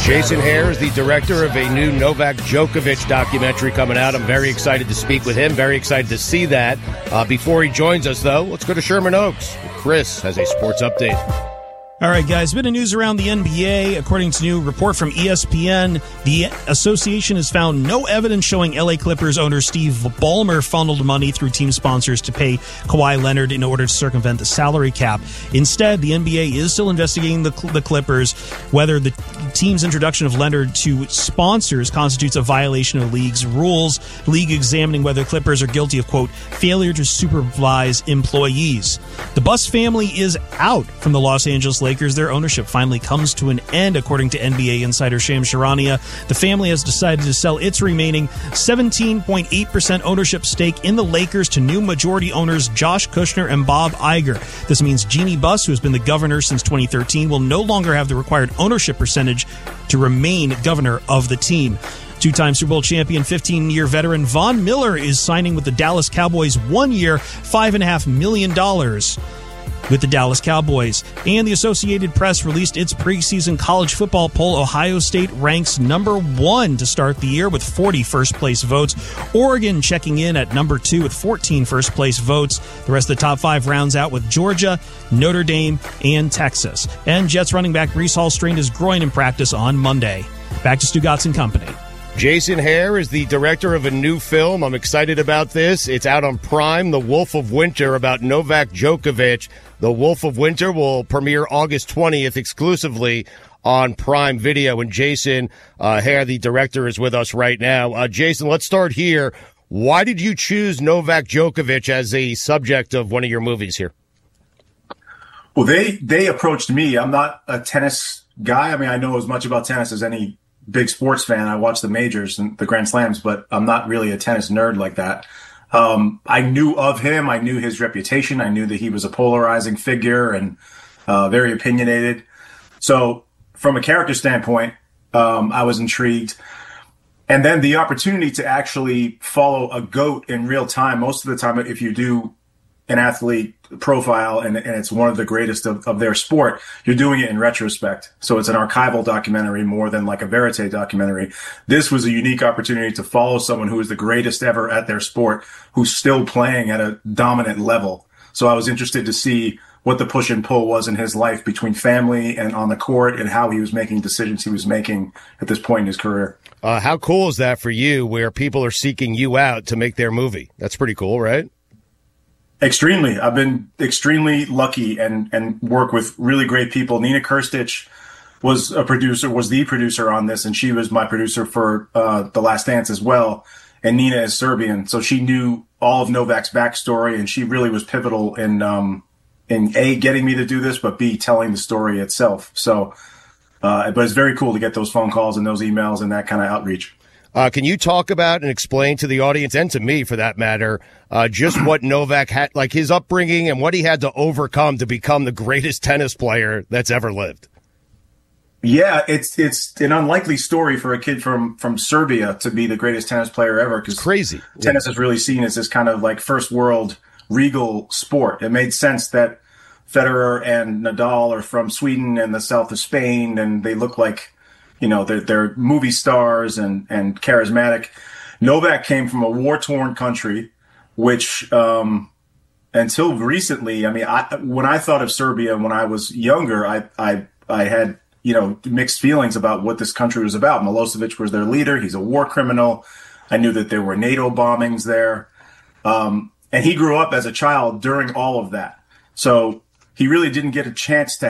Jason Hare is the director of a new Novak Djokovic documentary coming out. I'm very excited to speak with him, very excited to see that. Before he joins us, though, let's go to Sherman Oaks. Chris has a sports update. All right, guys, bit of news around the NBA. According to a new report from ESPN, the association has found no evidence showing LA Clippers owner Steve Ballmer funneled money through team sponsors to pay Kawhi Leonard in order to circumvent the salary cap. Instead, the NBA is still investigating the Clippers, whether the team's introduction of Leonard to sponsors constitutes a violation of the league's rules. The league examining whether Clippers are guilty of, quote, failure to supervise employees. The Buss family is out from the Los Angeles Lakers. Their ownership finally comes to an end, according to NBA insider Shams Charania. The family has decided to sell its remaining 17.8% ownership stake in the Lakers to new majority owners Josh Kushner and Bob Iger. This means Jeannie Buss, who has been the governor since 2013, will no longer have the required ownership percentage to remain governor of the team. Two-time Super Bowl champion, 15-year veteran Von Miller is signing with the Dallas Cowboys 1 year, $5.5 million with the Dallas Cowboys. And the Associated Press released its preseason college football poll. Ohio State ranks number 1 to start the year with 40 first-place votes. Oregon checking in at number 2 with 14 first-place votes. The rest of the top 5 rounds out with Georgia, Notre Dame, and Texas. And Jets running back Breece Hall strained his groin in practice on Monday. Back to Stu Gatz and Company. Jason Hare is the director of a new film. I'm excited about this. It's out on Prime, The Wolf of Winter, about Novak Djokovic. The Wolf of Winter will premiere August 20th exclusively on Prime Video. And Jason Hare, the director, is with us right now. Jason, let's start here. Why did you choose Novak Djokovic as a subject of one of your movies here? Well, they approached me. I'm not a tennis guy. I mean, I know as much about tennis as any big sports fan. I watch the majors and the Grand Slams, but I'm not really a tennis nerd like that. I knew of him. I knew his reputation. I knew that he was a polarizing figure and very opinionated. So from a character standpoint, I was intrigued. And then the opportunity to actually follow a GOAT in real time. Most of the time, if you do an athlete profile and it's one of the greatest of their sport, you're doing it in retrospect. So it's an archival documentary more than like a verite documentary. This was a unique opportunity to follow someone who is the greatest ever at their sport, who's still playing at a dominant level. So I was interested to see what the push and pull was in his life between family and on the court and how he was making decisions he was making at this point in his career. How cool is that for you where people are seeking you out to make their movie? That's pretty cool, right? Extremely. I've been extremely lucky and work with really great people. Nina Kirstich was the producer on this, and she was my producer for The Last Dance as well. And Nina is Serbian, so she knew all of Novak's backstory, and she really was pivotal in A, getting me to do this, but B, telling the story itself. So, but it's very cool to get those phone calls and those emails and that kind of outreach. Can you talk about and explain to the audience, and to me for that matter, just what Novak had, like his upbringing and what he had to overcome to become the greatest tennis player that's ever lived? Yeah, it's an unlikely story for a kid from Serbia to be the greatest tennis player ever. Because crazy. Tennis is really seen as this kind of like first world regal sport. It made sense that Federer and Nadal are from Sweden and the south of Spain, and they look like, you know, they're movie stars and charismatic. Novak came from a war-torn country, which until recently, I mean, when I thought of Serbia when I was younger, I had, you know, mixed feelings about what this country was about. Milosevic was their leader. He's a war criminal. I knew that there were NATO bombings there. And he grew up as a child during all of that. So he really didn't get a chance to